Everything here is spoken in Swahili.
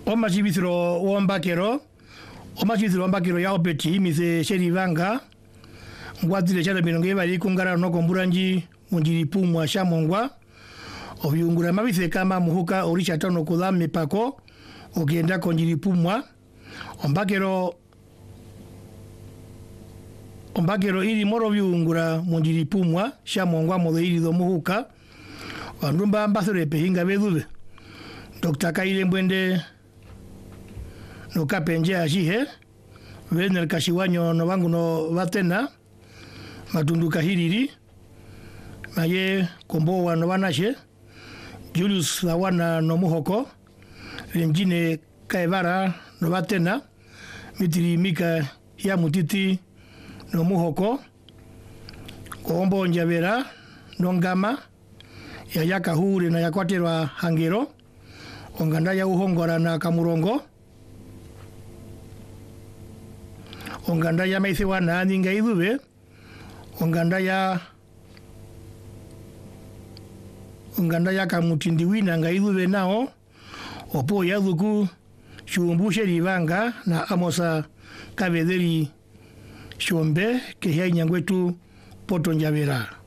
Omachibithiro wombakero ya opeti mise sherivanga ngwatile chata milonge bali kungara no komburanji munjiri pumwa shamongwa obiungura mabise kama muhuka orisha tono kula mipako ogenda konjiri pumwa ombakero ili moro biungura munjiri pumwa shamongwa mode ili do muhuka wandumba ambasore pehinga bedube Dr. Kaile Mbwende no kapenje ajihe Wener kashiwanyo no bangu no batena matundu kahiriri maye kombowa no banashe Julius Lawana no muhoko Renjine Kaevara no batena Mitiri Mika ya mutiti no muhoko Kombo Njavera no ngama ya yakahure na yakwaterwa hangero onganda ya uhongora na kamurongo onganda ya maisewa na ninga idube onganda ya kamutindiwina nga idube nao opo ya dhuku shumbushe rivanga na amosa kabederi shombe ke ya nyangwetu poto njavera